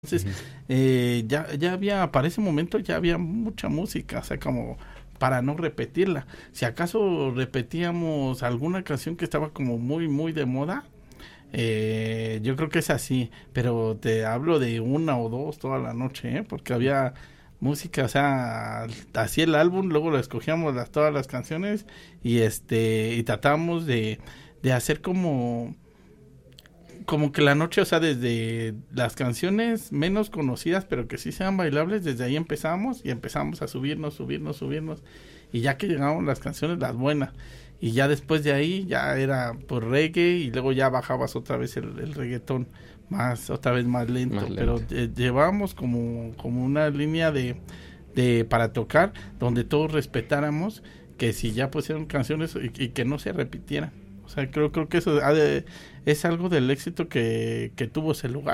Entonces, ya había, para ese momento ya había mucha música, o sea, como para no repetirla. Si acaso repetíamos alguna canción que estaba como muy de moda, yo creo que es así, pero te hablo de una o dos toda la noche, porque había música, o sea, así el álbum, luego lo escogíamos todas las canciones y tratamos de hacer como que la noche, o sea, desde las canciones menos conocidas, pero que sí sean bailables, desde ahí empezamos a subirnos, y ya que llegaban las canciones, las buenas, y ya después de ahí ya era por reggae, y luego ya bajabas otra vez el reggaetón, otra vez más lento, pero llevábamos como una línea de para tocar, donde todos respetáramos que si ya pusieron canciones y que no se repitieran. O sea, creo que eso es algo del éxito que tuvo ese lugar.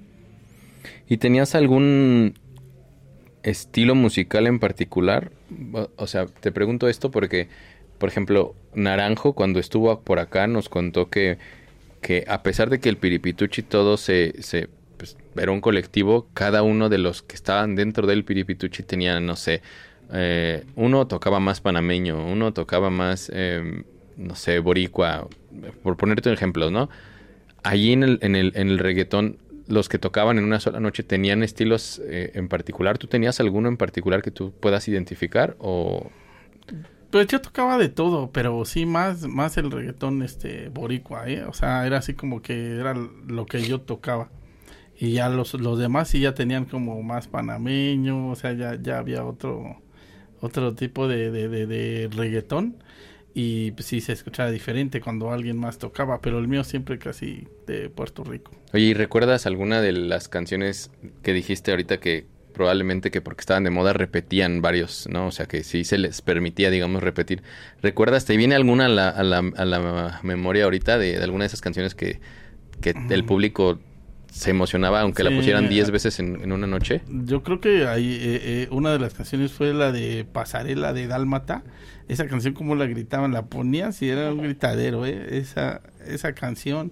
¿Y tenías algún estilo musical en particular? O sea, te pregunto esto porque, por ejemplo, Naranjo, cuando estuvo por acá, nos contó que a pesar de que el Piripituchi todo pues, era un colectivo, cada uno de los que estaban dentro del Piripituchi tenía, no sé, uno tocaba más panameño, uno tocaba más... no sé, boricua, por ponerte ejemplos, ¿no? Allí en el reggaetón, los que tocaban en una sola noche tenían estilos en particular. ¿Tú tenías alguno en particular que tú puedas identificar o...? Pues yo tocaba de todo, pero sí más el reggaetón boricua, o sea, era así como que era lo que yo tocaba. Y ya los demás sí ya tenían como más panameño, o sea, ya había otro tipo de reggaetón. Y pues, sí se escuchaba diferente cuando alguien más tocaba, pero el mío siempre casi de Puerto Rico. Oye, ¿y recuerdas alguna de las canciones que dijiste ahorita que probablemente que porque estaban de moda repetían varios, ¿no? O sea, que sí se les permitía, digamos, repetir. ¿Recuerdas? ¿Te viene alguna a la memoria ahorita de alguna de esas canciones que el público se emocionaba aunque la pusieran 10 veces en una noche? Yo creo que ahí una de las canciones fue la de Pasarela de Dálmata. Esa canción como la gritaban, la ponías y era un gritadero, esa canción.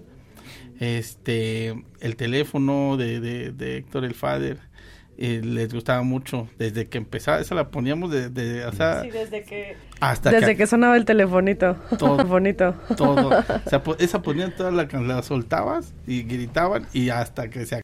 El teléfono de Héctor el Father, les gustaba mucho desde que empezaba, esa la poníamos o sea, sí, desde que sonaba el telefonito. todo. O sea, esa ponían toda la soltabas y gritaban y hasta que se